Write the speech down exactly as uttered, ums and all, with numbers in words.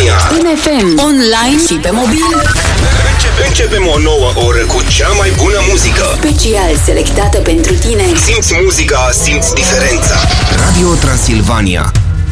Transilvania. În F M, online și pe mobil. Începe, începem o nouă oră cu cea mai bună muzică. Special selectată pentru tine. Simți muzica, simți diferența. Radio Transilvania.